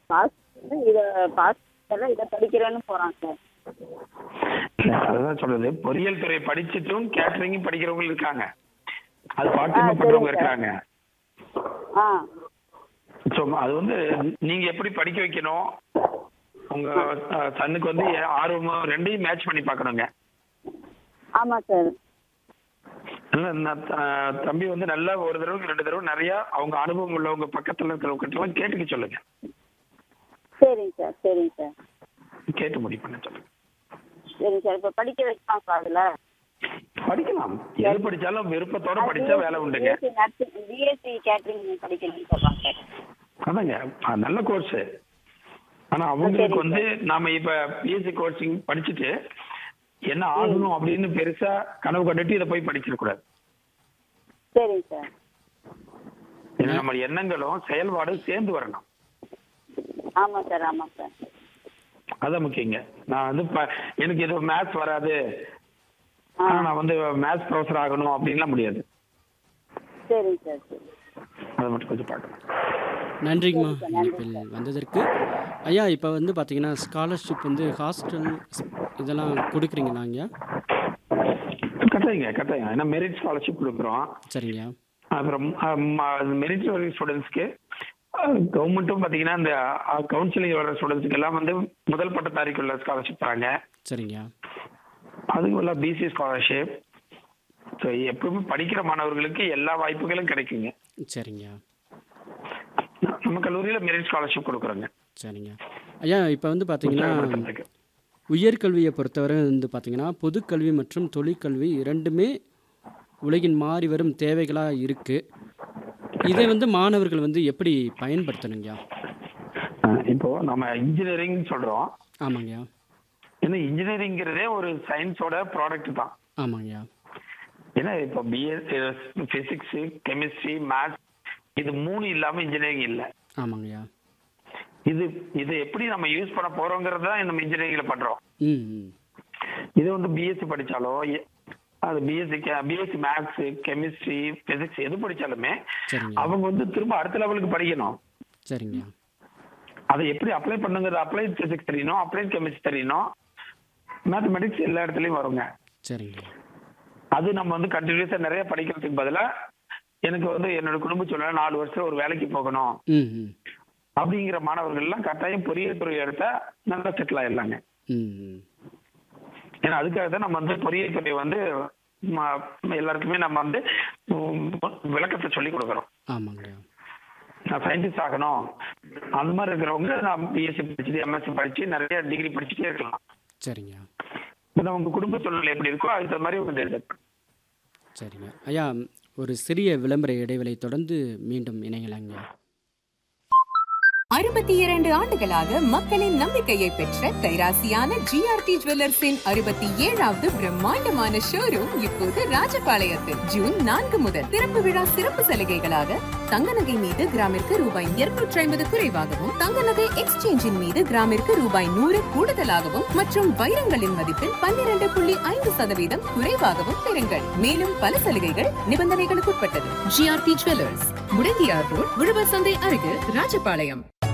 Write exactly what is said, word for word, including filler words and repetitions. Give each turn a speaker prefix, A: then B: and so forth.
A: Pass இதை pass எல்லாம் இதை படிக்கிறேன்னு போகிறான் சார்.
B: அதுதான் சொல்றது, பொறியியல் துறை படிச்சுட்டும் கேட்டரிங் படிக்கிறவங்க இருக்காங்க, அது பார்ட்
A: ஆ
B: டைமா
A: சரிங்க
B: பண்றவங்க
A: சார்.
B: இருக்காங்க.
A: ஆ
B: ஸோ அது வந்து நீங்க எப்படி படிக்க வைக்கணும், உங்க அஹ், சன்னுக்கு வந்து ஆர்வமா ரெண்டையும் மேட்ச் பண்ணி பார்க்கணுங்க.
A: ஆமாம் சார்.
B: நல்ல ந- அஹ், தம்பி வந்து நல்லா ஒரு தடவை ரெண்டு தடவை நிறைய அவங்க அனுபவம் உள்ளவங்க பக்கத்துல இருக்கிறவங்க எல்லாம் கேட்டுக்க சொல்லுங்க,
A: சரிங்க சார் சரிங்க சார்
B: கேட்டு முடிவு பண்ண சொல்லுங்க.
A: சரிங்க சார். இப்போ படிக்க வைக்கலாம் சார் அதில்.
B: படிக்கலாம், எது படிச்சாலும் விருப்பத்தோட படிச்சா வேலை உண்டுங்க.
A: பிஎஸ்சி நர்சிங் பிஎஸ்சி கேட்டரிங் படிக்கணும்னு சொல்கிறாங்க சார்.
B: அதாங்க அஹ், நல்ல கோர்ஸ். ஆனா அவங்களுக்கு வந்து நாம இப்ப பிஎஸ்சி கோர்சிங் படிச்சுட்டு என்ன ஆகணும் அப்படின்னு பெருசா கனவு கண்டுட்டு இதை போய் படிச்சிட கூடாது.
A: சரிங்க சார்.
B: ஏன்னா நம்ம எண்ணங்களும் செயல்பாடும் சேர்ந்து வரணும்,
A: ஆமாம் சார் ஆமாம் சார்.
B: அதான் முக்கியங்க. நான் வந்து ப- எனக்கு இது மேத்ஸ் வராது,
A: ஆ
B: ஆனா நான் வந்து மேத்ஸ் ப்ரொஃபஸர் ஆகணும் அப்படின்லாம் முடியாது.
A: சரிங்க சார் சரி.
B: அதை மட்டும் கொஞ்சம் பார்க்கணும்.
C: நன்றிங்கம்மா
A: சரி சார் நன்றி
C: இணைப்பில்
A: சார்.
C: வந்ததற்கு. ஐயா இப்போ வந்து பார்த்தீங்கன்னா ஸ்காலர்ஷிப் வந்து ஹாஸ்டல் இதெல்லாம் கொடுக்குறீங்களா ஐயா?
B: கட்டாயங்க கட்டாயம். ஏன்னா மெரிட் ஸ்காலர்ஷிப் கொடுக்குறோம்.
C: சரிங்க
B: அப்புறம் மெரிட் ஸ்டூடெண்ட்ஸ்க்கு கவர்மெண்ட்டும் பார்த்தீங்கன்னா இந்த கவுன்சிலிங் வர ஸ்டூடெண்ட்ஸ்க்கு எல்லாம் வந்து முதல் பட்டதாரிக்குள்ள ஸ்காலர்ஷிப் தராங்க.
C: சரிங்க
B: அதுக்கு உள்ள பிசி ஸ்காலர்ஷிப். ஸோ எப்பவுமே படிக்கிற மாணவர்களுக்கு எல்லா வாய்ப்புகளும் கிடைக்குங்க.
C: சரிங்க
B: நம்ம கல்லூரியில் மெரிட் ஸ்காலர்ஷிப் கொடுக்குறோங்க.
C: சரிங்க ஐயா இப்போ வந்து பார்த்தீங்கன்னா
B: உற்சாகப்படுத்துறதுக்கு.
C: உயர்கல்வியை பொறுத்தவரை வந்து பார்த்தீங்கன்னா பொதுக்கல்வி மற்றும் தொழிற்கல்வி இரண்டுமே உலகின் மாறி வரும் தேவைகளாக இருக்குது. இதை வந்து மாணவர்கள் வந்து எப்படி பயன்படுத்தணுங்கய்யா?
B: அஹ் இப்போ நம்ம இன்ஜினியரிங் சொல்றோம்.
C: ஆமாங்கய்யா
B: ஏன்னா இன்ஜினியரிங்கிறதே ஒரு சயின்ஸோட ப்ராடக்ட் தான்.
C: ஆமாங்கய்யா
B: ஏன்னா இப்போ பிஎஸ் பிசிக்ஸ் கெமிஸ்ட்ரி மேத்ஸ் இது மூணு இல்லாம இன்ஜினியரிங் இல்லை.
C: ஆமாங்கய்யா
B: இது இது எப்படி நம்ம யூஸ் பண்ண போறோங்கிறது தான் நம்ம இன்ஜினியரிங்ல பண்றோம்.
C: ம் ம்
B: இது வந்து பிஎஸ்சி படிச்சாலோ எ- அது BSc BSc maths chemistry physics எது படிச்சாலுமே
C: சரிங்க
B: அவங்க வந்து திரும்ப அடுத்த லெவலுக்கு படிக்கணும்.
C: சரிங்கய்யா
B: அதை எப்படி அப்ளை பண்ணுங்கிறது அப்ளைட் பிசிக்ஸ் தெரியணும், அப்ளைட் கெமிஸ்ட்ரி தெரியணும், மேத்தமெட்டிக்ஸ் எல்லா இடத்துலயும் வருங்க.
C: சரிங்கய்யா
B: அது நம்ம வந்து கண்டினியூஸா நிறைய படிக்கிறதுக்கு பதிலா எனக்கு வந்து என்னோட குடும்ப சூழ்நிலை நாலு வருஷம் ஒரு வேலைக்கு போகணும்
C: ம் ம்
B: அப்படிங்கிற மாணவர்கள் எல்லாம் கட்டாயம் பொறியியல் துறை எடுத்தா நல்லா செட்டில் ஆயிடலாங்க.
C: ம் ம்
B: ஏன்னா அதுக்காக தான் நம்ம வந்து பொறியியல் துறை வந்து ம- எல்லாருக்குமே நம்ம வந்து உம், விளக்கத்தை சொல்லி கொடுக்குறோம்.
C: ஆமாங்கய்யா
B: நான் சயின்டிஸ்ட் ஆகணும் அந்த மாதிரி இருக்கிறவங்க நான் பிஎஸ்சி படிச்சுட்டு எம்எஸ்சி படிச்சு நிறைய டிகிரி படிச்சுட்டே இருக்கலாம்.
C: சரிங்கய்யா
B: ஏன்னா உங்க குடும்ப சூழ்நிலை எப்படி இருக்கோ அதுக்கு தகுந்த மாதிரி உங்க தேர்தல்.
C: சரிங்க ஐயா ஒரு சிறிய விளம்பர இடைவேளை தொடர்ந்து மீண்டும் இணையலாங்க.
D: அறுபத்தி இரண்டு ஆண்டுகளாக மக்களின் நம்பிக்கையை பெற்ற கைராசியான ஜிஆர்டி ஜுவல்லர்ஸின் அறுபத்தி ஏழாவது பிரம்மாண்டமான ஷோரூம் இப்போது ராஜபாளையத்தில் ஜூன் நான்கு முதல் திறப்பு விழா சிறப்பு சலுகைகளாக தங்க நகை மீது கிராமிற்கு ரூபாய் இருநூற்றி ஐம்பது குறைவாகவும், தங்க நகை எக்ஸ்சேஞ்சின் மீது கிராமிற்கு ரூபாய் நூறு கூடுதலாகவும் மற்றும் வைரங்களின் மதிப்பில் பன்னிரண்டு புள்ளி ஐந்து சதவீதம் குறைவாகவும் பெறுங்கள். மேலும் பல சலுகைகள் நிபந்தனைகளுக்கு உட்பட்டது. ஜிஆர்டி ஜுவல்லர்ஸ், முடங்கியார் ரோட், உழவர் சந்தை அருகில், ராஜபாளையம்.